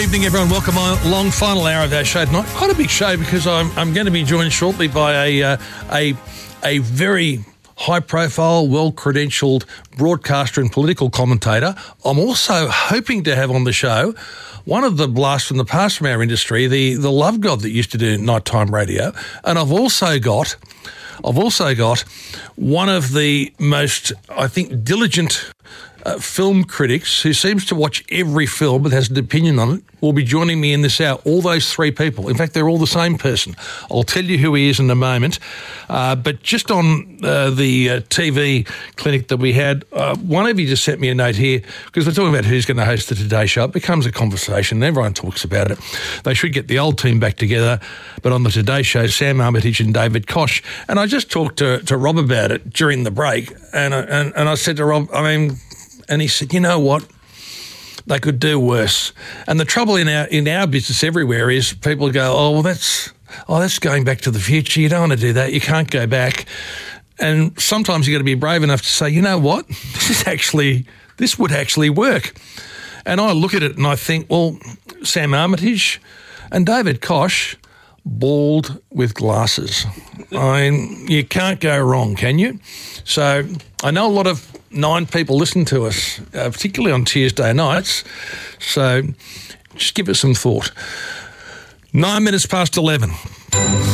evening, everyone. Welcome along. Final hour of our show tonight. Quite a big show because I'm going to be joined shortly by a very high-profile, well-credentialed broadcaster and political commentator. I'm also hoping to have on the show one of the blasts from the past from our industry, the love god that used to do nighttime radio, and I've also got one of the most, I think, diligent film critics who seems to watch every film but has an opinion on it, will be joining me in this hour. All those three people. In fact, they're all the same person. I'll tell you who he is in a moment. But just on the TV clinic that we had, one of you just sent me a note here because we're talking about who's going to host the Today Show. It becomes a conversation. Everyone talks about it. They should get the old team back together. But on the Today Show, Sam Armitage and David Koch. And I just talked to Rob about it during the break. And I said to Rob, and he said, you know what? They could do worse. And the trouble in our business everywhere is people go, that's going back to the future. You don't want to do that. You can't go back. And sometimes you've got to be brave enough to say, you know what? This would actually work. And I look at it and I think, well, Sam Armitage and David Koch, bald with glasses. You can't go wrong, can you? So I know a lot of Nine people listen to us, particularly on Tuesday nights. So just give it some thought. 9 minutes past 11.